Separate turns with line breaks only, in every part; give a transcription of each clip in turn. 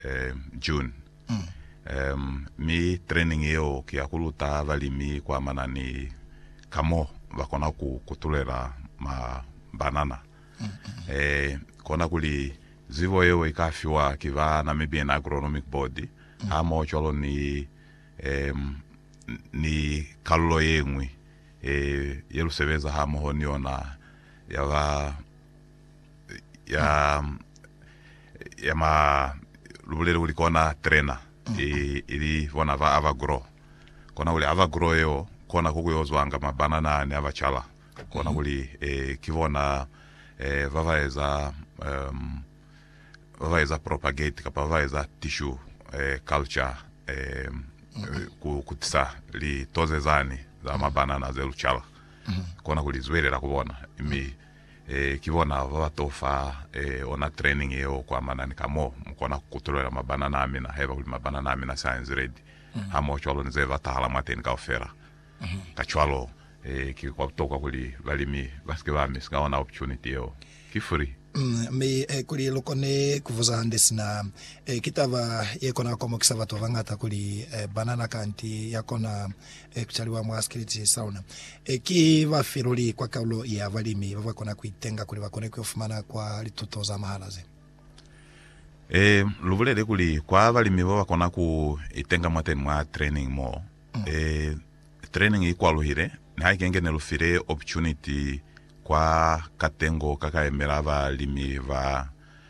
June. Mi training yeo kiakuluta valimi kwa manani kamo vakona kutulera ma banana. Kona kuli zivo yeo ikafiwa kiva Namibian Agronomic Board. Hamo cholo ni kalulo yengwi. Yelu seveza hamo honiona ya ma lubulele uli kona trainer ili vona va avagro kona uli avagro yo kona kukuyozwanga mabanana ne avachala kona uli kivona vavaeza propagate kapa vavaeza tissue culture kutisa li tozezani za mabanana zeluchala kona kuli zwelera kubona imi kivona vavatofa ona training yeo kwa manani kamo mkona kutulera mabanana amina heva kuli mabanana amina science ready hamo cholo nzeva tahala mateni kaofera kachwalo kwa kutoka kuli valimi vaske vami sikaona opportunity yeo kifuri
me kuli lokone kuvuza handesina kitava yekona komo kisava tovangata kuli banana kanti yakona kuchaliwa mwaskiriti sauna ki vafiruli kwa kaulo ya valimi vavakona kuitenga kuli vakone kufumana kwa litutoza mahalaze
luvulele kuli kwa valimi vavakona kuitenga mateni mwa training mo training ikwaluhire nihakenge nelufire opportunity kwa katengo kakaemera valimi va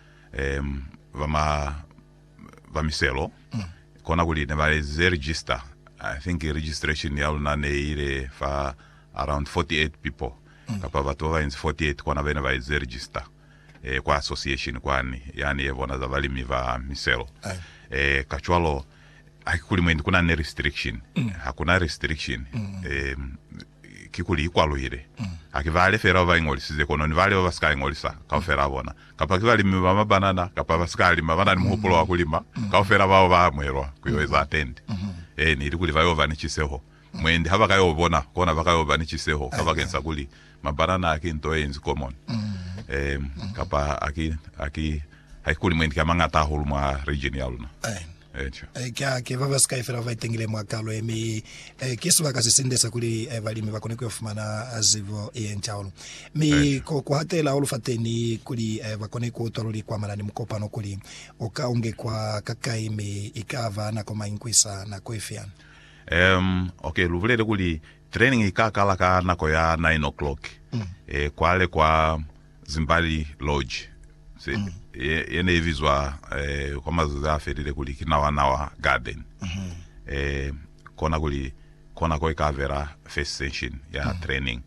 miselo kona kuli ne register. I think registration yaluna neire fa around 48 people kapa vatova in 48 kona vene register kwa association kwani yani evona za valimi va miselo kachwalo hakuli mwendi kuna ne restriction hakuna restriction kikuli ikwaluhire akivale fera vaingolisize kono ni vale vaska ingolisa kaofera bona kapa kivali mama banana kapa vaskali mabana ni muhupulo wa kulima kaofera vao vamwerwa kuyoeza attend ni likuli vayo vanichiseho mwendi hava kayo bona kona vakayo vanichiseho kava kensa kuli mabanana akinto enzi common kapa haikuli mwendi kamangata huluma region yaluna
kia vavaska ifera vaitengile mwakalo emi kisu vakasisindesa kuli valimi vakone kuyofumana azivo enchaulo mi kuhatela olufateni kuli vakone kutoluli kwa manani mkopano kuli okaunge kwa kakaimi ikava na koma inkwisa na koifian
okay luvulele kuli training ikakala ka nako ya 9 o'clock kwale kwa Zimbali Lodge yene vizwa kwa mazuza ferire kuli kinawa garden kona kuli kona koi kavera first session ya training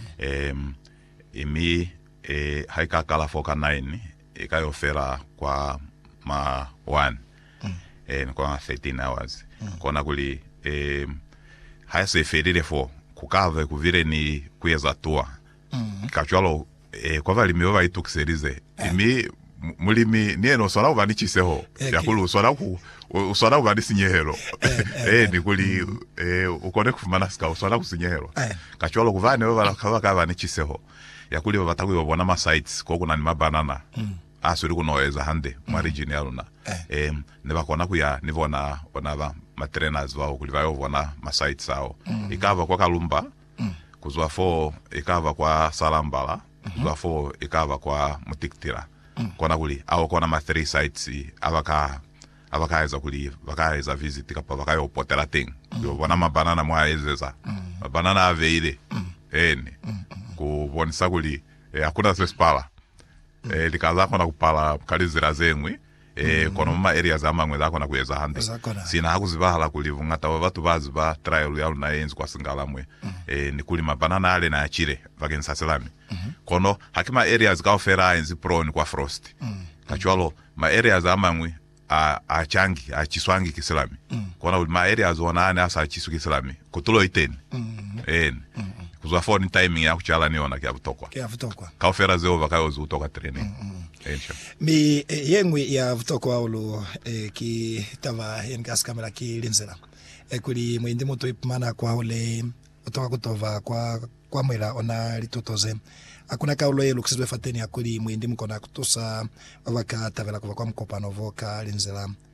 imi haika kala foka 9 ikayofera kwa ma 1 kwa 13 hours kona kuli haise ferire fo kukave kuvire ni kuyeza tua kachwalo kwa valimi wava itukiserize imi mulimi nieno sona uvanichiseho yakulu usona uvanisinyehero ni kuli ukone kufumana sika usona kusinyehero kachwalo kuvane wava kavanichiseho yakuli wavatakui wabona ma sites kokuna ni mabanana asuri kunoeza hande mwa region yaluna nevakona kuya nivona onava matrainers vao kuli vayo vona ma sites ao ikava kwa Kalumba kuzwa fo ikava kwa Salambala kuzwa fo ikava kwa Mutiktira kona kuli awo kona ma 3 sites avakaeza kuli vakaeza visit kapa vakayo potela thing vona mabanana mwa ezeza mabanana aveile kubonisa kuli hakuna sespala likaza kona kupala kalizira zengwi kono ma areas amangwe zakona kuyeza hande sina hakuzibahala kuli vungata watu bazi ba trial yalu na enzi kwa Singalamwe ni kuli mabanana ale na achire vakensa selami kono hakima areas kaofera enzi prone kwa frost kachwalo ma areas amangwe achangi achiswangi kiselami kona ma areas onane asa achisu kiselami kutulo iteni kuzwa phone timing ya kuchala niona kia vutokwa kaofera zeo vakayo zutoka training
mi yengwi ya vutokwa ulu ki tava yengas kamera ki linzela kuli mwindi mutu ipumana kwa ule utoka kutova kwa mwela ona litutoze akuna kaulo yelu kisizwe fateni akuli mwindi mkona kutusa wavaka tavela kuva kwa mkopano voka linzela